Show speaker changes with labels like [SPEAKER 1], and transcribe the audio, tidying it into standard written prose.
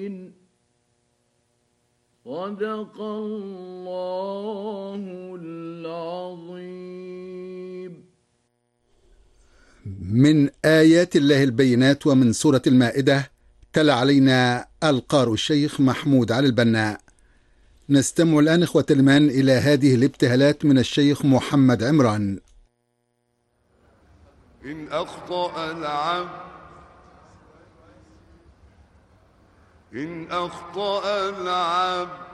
[SPEAKER 1] صدق الله العظيم.
[SPEAKER 2] من آيات الله البينات ومن سورة المائدة، تلا علينا القارئ الشيخ محمود علي البناء. نستمع الآن إخوة الإيمان إلى هذه الابتهالات من الشيخ محمد عمران.
[SPEAKER 3] إن أخطأ العبد